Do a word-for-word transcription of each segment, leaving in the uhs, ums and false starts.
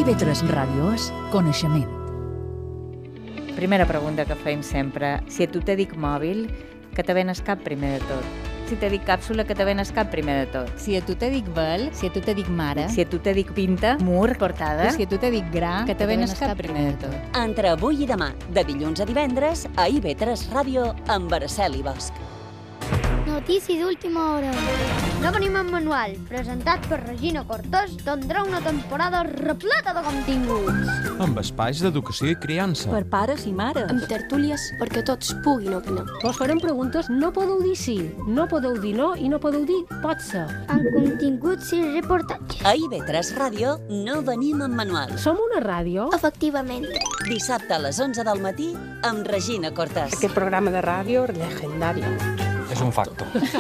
I V tres Ràdio és coneixement. Primera pregunta que fem sempre. Si a tu te dic mòbil, que te venes cap primer de tot? Si te dic càpsula, que te venes cap primer de tot? Si a tu te dic vel, si a tu te dic mare, Si a tu te dic pinta, mur, portada, si a tu te dic gra, que te venes cap primer de tot? Entre avui i demà, de dilluns a divendres, a I V tres Ràdio amb Araceli Bosch. Notícies d'última hora. No venim en manual, presentat per Regina Cortés, tindrà una temporada repleta de continguts. Amb espais d'educació i criança. Per pares i mares. Amb tertúlies perquè tots puguin opinar. Vos farem preguntes, no podeu dir sí, no podeu dir no i no podeu dir pot ser. Amb continguts i reportatges. A I V tres Ràdio no venim en manual. Som una ràdio? Efectivament. Dissabte a les onze del matí amb Regina Cortés. Aquest programa de ràdio legendari. És un facto.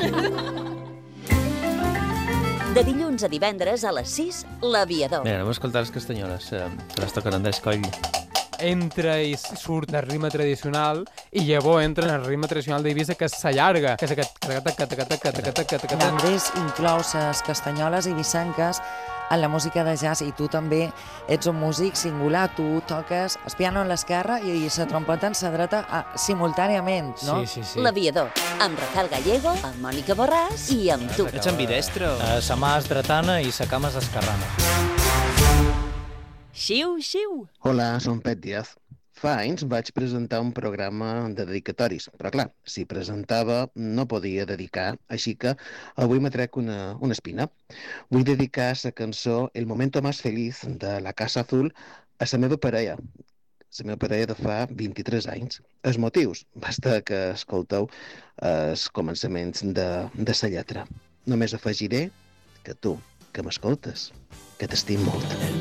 De dilluns a divendres a les sis, l'Aviador. Mira, anem a escoltar les castanyoles, eh, que les toquen Andrés Coll. Entra i surt del ritme tradicional i llavors entra en el ritme tradicional d'Eivissa, que s'allarga, que és aquest... Andrés inclou les castanyoles i vissanques en la música de jazz, i tu també ets un músic singular. Tu toques el piano en l'esquerra i la trompeta en la dreta simultàniament, no? Sí, sí, sí. L'Aviador, amb Rafael Gallego, amb Mònica Borràs i amb tu. Ets ambidestro. Uh, sa mà és dretana i sa cama és esquerrana. Xiu, xiu. Hola, som Pet Díaz. Fa anys vaig presentar un programa de dedicatoris, però clar, si presentava no podia dedicar, així que avui me trec una, una espina. Vull dedicar la cançó El momento más feliz de la Casa Azul a la meva parella, la meva parella de fa vint-i-tres anys. Els motius, basta que escolteu els començaments de, de la lletra. Només afegiré que tu, que m'escoltes, que t'estim molt.